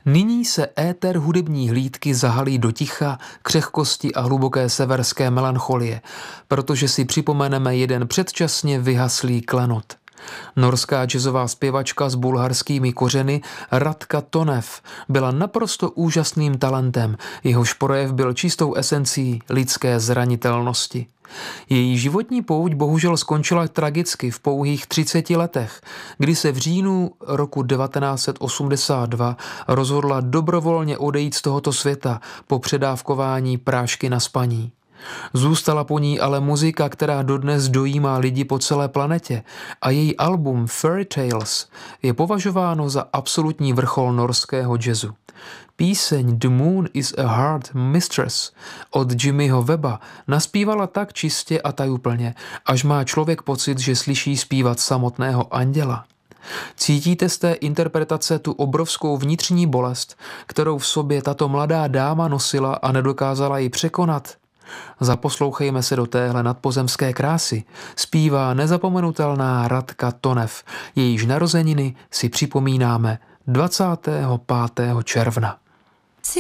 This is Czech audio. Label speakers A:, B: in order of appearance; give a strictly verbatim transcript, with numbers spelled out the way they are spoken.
A: Nyní se éter hudební hlídky zahalí do ticha, křehkosti a hluboké severské melancholie, protože si připomeneme jeden předčasně vyhaslý klenot. Norská jazzová zpěvačka s bulharskými kořeny Radka Tonev byla naprosto úžasným talentem, jehož projev byl čistou esencí lidské zranitelnosti. Její životní pouť bohužel skončila tragicky v pouhých třiceti letech, kdy se v říjnu roku devatenáct set osmdesát dva rozhodla dobrovolně odejít z tohoto světa po předávkování prášky na spaní. Zůstala po ní ale muzika, která dodnes dojímá lidi po celé planetě, a její album Fairy Tales je považováno za absolutní vrchol norského jazzu. Píseň The Moon is a Hard Mistress od Jimmyho Webba naspívala tak čistě a tajuplně, až má člověk pocit, že slyší zpívat samotného anděla. Cítíte z té interpretace tu obrovskou vnitřní bolest, kterou v sobě tato mladá dáma nosila a nedokázala ji překonat? Zaposlouchejme se do téhle nadpozemské krásy. Zpívá nezapomenutelná Radka Tonev. Jejíž narozeniny si připomínáme dvacátého pátého června.